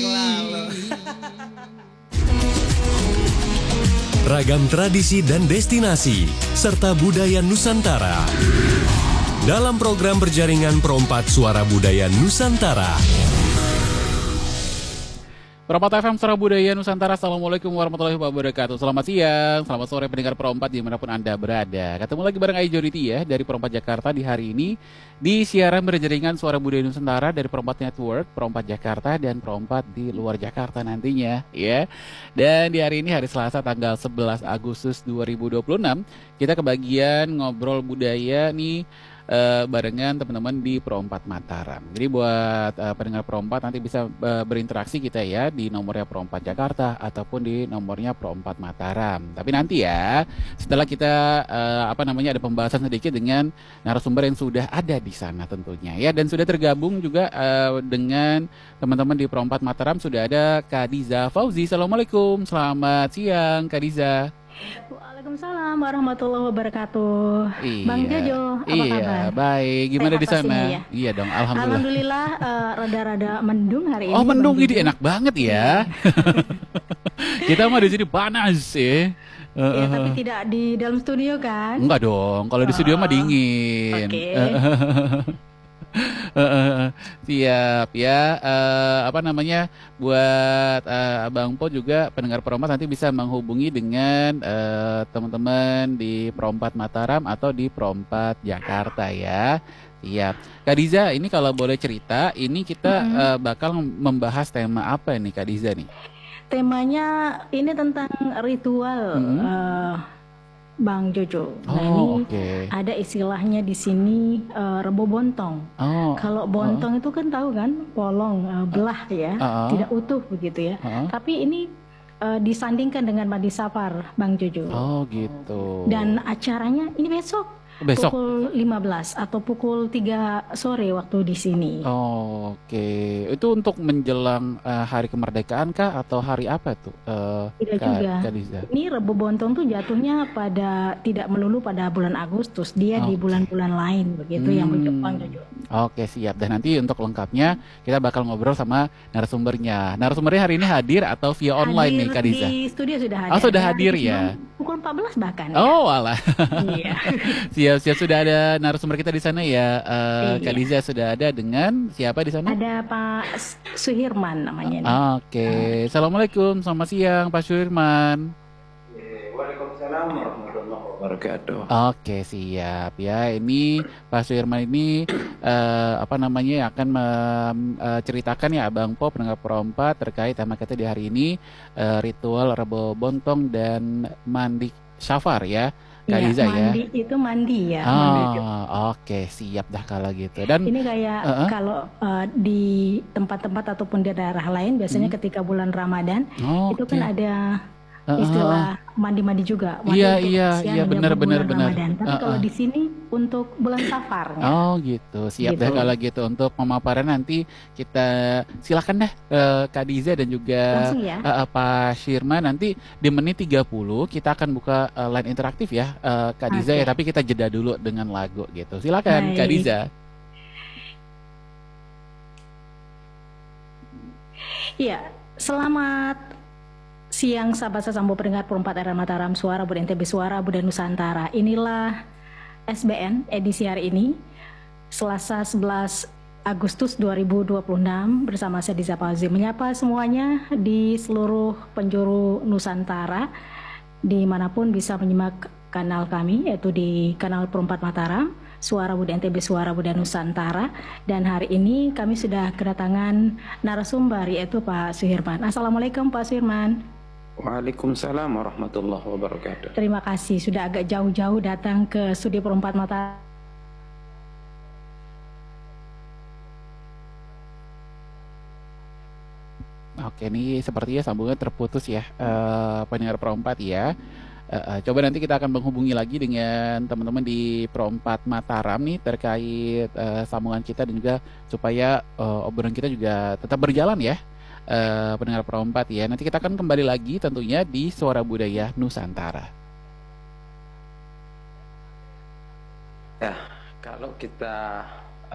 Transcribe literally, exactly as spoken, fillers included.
yang lalu. Ragam tradisi dan destinasi, serta budaya Nusantara. Dalam program berjaringan Perompat Suara Budaya Nusantara. Perompat F M Suara Budaya Nusantara, Assalamualaikum warahmatullahi wabarakatuh. Selamat siang, selamat sore pendengar Perompat dimanapun Anda berada. Ketemu lagi bareng Aijoriti ya, dari Perompat Jakarta di hari ini. Di siaran berjaringan Suara Budaya Nusantara dari Perompat Network, Perompat Jakarta, dan Perompat di luar Jakarta nantinya ya. Dan di hari ini hari Selasa tanggal sebelas Agustus dua ribu dua puluh enam, kita kebagian ngobrol budaya nih Uh, barengan teman-teman di Perompat Mataram. Jadi buat uh, pendengar Perompat nanti bisa uh, berinteraksi kita ya di nomornya Perompat Jakarta ataupun di nomornya Perompat Mataram. Tapi nanti ya setelah kita uh, apa namanya ada pembahasan sedikit dengan narasumber yang sudah ada di sana tentunya ya, dan sudah tergabung juga uh, dengan teman-teman di Perompat Mataram sudah ada Kak Diza Fauzi. Assalamualaikum, selamat siang Kak Diza. Waalaikumsalam warahmatullahi wabarakatuh. Iya. Bang Jojo, apa iya, kabar? Baik. Gimana Sehat di sana? pastinya ya? Iya dong, alhamdulillah. Alhamdulillah uh, rada-rada mendung hari ini. Oh, mendung Bang ini Jojo. enak banget ya. Kita mah di sini panas ya. Uh, Ya, uh, tapi tidak di dalam studio kan? Enggak dong, kalau di studio mah Oh, dingin. Oke. Uh, uh, siap ya. Uh, apa namanya, buat uh, Abang Po juga pendengar Perompat nanti bisa menghubungi dengan uh, teman-teman di Perompat Mataram atau di Perompat Jakarta ya. Siap. Kak Diza, ini kalau boleh cerita, ini kita Mm-mm. uh, bakal membahas tema apa nih Kak Diza nih? Temanya ini tentang ritual, Mm-mm. uh, Bang Jojo. Nah, Oh, ini oke. ada istilahnya di sini uh, rebo bontong. Oh, Kalau uh, bontong itu kan tahu kan, polong, uh, belah ya, uh, uh, tidak utuh begitu ya. uh. Tapi ini uh, disandingkan dengan mandi safar, Bang Jojo. Oh gitu. Dan acaranya ini besok, Besok. pukul lima belas atau pukul tiga sore waktu di sini. Oh, oke. Itu untuk menjelang uh, hari kemerdekaan kah atau hari apa tuh? Uh, Tidak Kak, juga. Kak Diza? Ini Rebo Bontong tuh jatuhnya pada tidak melulu pada bulan Agustus, dia di Oke. bulan-bulan lain begitu yang Hmm. Bang Jojo. Oke, siap. Dan nanti untuk lengkapnya kita bakal ngobrol sama narasumbernya. Narasumbernya hari ini hadir atau via online nih Kak Diza? Di studio sudah hadir. Oh, sudah Dia hadir sebelum ya. Pukul empat belas bahkan. Oh, alah. Iya. Siap-siap, sudah ada narasumber kita di sana ya. Uh, Kak Iya. Diza sudah ada dengan siapa di sana? Ada Pak Suhirman namanya nih. Oke. Assalamualaikum, selamat siang Pak Suirman. Waalaikumsalam warahmatullahi wabarakatuh. Oke, siap ya. Ini Pak Suirman ini eh, apa namanya akan menceritakan ya Abang Po pendengar Perompat terkait tema kita di hari ini, eh, ritual Rebo Bontong dan mandi safar ya, Kak Iya, Diza ya. mandi itu mandi ya. Mandi. Oh, oke, siap dah kalau gitu. Dan Ini kayak uh-uh. kalau uh, di tempat-tempat ataupun di daerah lain biasanya Hmm. ketika bulan Ramadan oh, itu oke. kan ada Uh-uh. istilah mandi-mandi juga. Mandi Iya, untuk iya, kesian iya, dia benar, berbulan benar, benar. Ramadan. Tapi kalau Uh-uh. di sini untuk bulan safar ya. Oh gitu, siap Gitu. dah kalau gitu. Untuk pemaparan nanti kita silakan dah eh, Kak Diza dan juga Langsung ya. eh, eh, Pak Syirman. Nanti di menit tiga puluh kita akan buka eh, line interaktif ya eh, Kak Diza ya, Oke. tapi kita jeda dulu dengan lagu gitu. Silakan Kak Baik. Diza. Iya, selamat siang sahabat sesambo pendengar Perompat R M Mataram Suara Budaya N T B Suara Budaya Nusantara. Inilah S B N edisi hari ini Selasa sebelas Agustus dua ribu dua puluh enam bersama saya Diza Fauzi menyapa semuanya di seluruh penjuru Nusantara dimanapun bisa menyimak kanal kami yaitu di kanal Perompat Mataram Suara Budaya N T B Suara Budaya Nusantara. Dan hari ini kami sudah kedatangan narasumber yaitu Pak Suhirman. Assalamualaikum Pak Suhirman. Waalaikumsalam warahmatullahi wabarakatuh. Terima kasih sudah agak jauh-jauh datang ke studio Perompat Mataram. Oke, ini sepertinya sambungan terputus ya, eh, pendengar Perompat ya. Eh, eh, coba nanti kita akan menghubungi lagi dengan teman-teman di Perompat Mataram nih terkait eh, sambungan kita dan juga supaya eh, obrolan kita juga tetap berjalan ya, eh, pendengar Perompat ya. Nanti kita akan kembali lagi tentunya di Suara Budaya Nusantara. Ya, kalau kita